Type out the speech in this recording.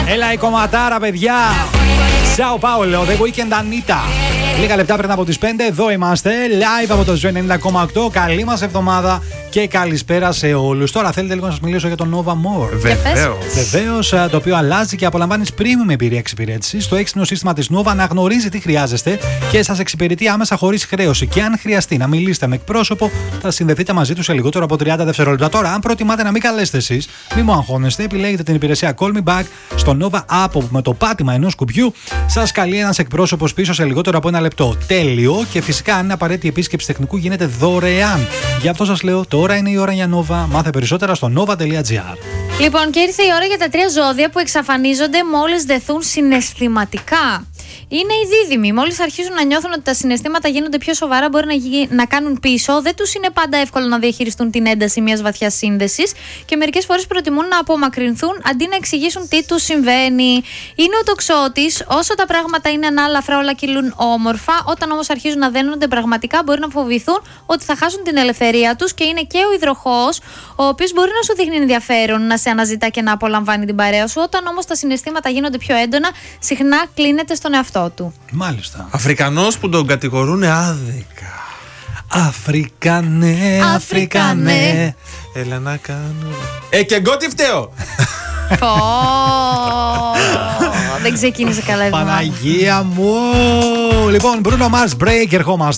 Έλα η κομματάρα, παιδιά. Σάο Πάολο, The Weeknd Anita. Λίγα λεπτά πριν από τις 5, εδώ είμαστε, live από το Zoo 90,8. Καλή μας εβδομάδα και καλησπέρα σε όλους. Τώρα θέλετε λίγο να σας μιλήσω για το Nova More. Βεβαίως, το οποίο αλλάζει και απολαμβάνεις premium εμπειρία εξυπηρέτησης. Το έξυπνο σύστημα της Nova αναγνωρίζει τι χρειάζεστε και σας εξυπηρετεί άμεσα χωρίς χρέωση. Και αν χρειαστεί να μιλήσετε με εκπρόσωπο, θα συνδεθείτε μαζί του σε λιγότερο από 30 δευτερόλεπτα. Τώρα, αν προτιμάτε να μην καλέσετε εσείς, μην μου αγχώνεστε, επιλέγετε την υπηρεσία Call Me Back στο Nova App, όπου με το πάτημα ενός κουμπιού σας καλεί ένας εκπρόσωπος πίσω σε λιγότερο από ένα λεπτό. Τέλειο, και φυσικά αν είναι απαραίτητη επίσκεψη τεχνικού γίνεται δωρεάν. Γι' αυτό σας λέω, τώρα είναι η ώρα για Nova. Μάθε περισσότερα στο nova.gr. Λοιπόν, και ήρθε η ώρα για τα 3 ζώδια που εξαφανίζονται μόλις δεθούν συναισθηματικά. Είναι οι δίδυμοι. Μόλις αρχίζουν να νιώθουν ότι τα συναισθήματα γίνονται πιο σοβαρά, μπορεί να κάνουν πίσω. Δεν τους είναι πάντα εύκολο να διαχειριστούν την ένταση μιας βαθιάς σύνδεσης και μερικές φορές προτιμούν να απομακρυνθούν αντί να εξηγήσουν τι τους συμβαίνει. Είναι ο τοξότης. Όσο τα πράγματα είναι ανάλαφρα, όλα κυλούν όμορφα. Όταν όμως αρχίζουν να δένονται πραγματικά, μπορεί να φοβηθούν ότι θα χάσουν την ελευθερία τους. Και είναι και ο υδροχόος, ο οποίος μπορεί να σου δείχνει ενδιαφέρον, να σε αναζητά και να απολαμβάνει την παρέα σου. Όταν όμως τα συναισθήματα γίνονται πιο έντονα, συχνά κλείνεται στον εαυτό του. Μάλιστα. Αφρικανός που τον κατηγορούν άδικα. Αφρικανέ, Αφρικανέ. Έλα να κάνω. Και εγώ τι φταίω. Δεν ξεκίνησε καλά η εβδομάδα. Παναγία μου. Λοιπόν, Bruno Mars, Break, ερχόμαστε.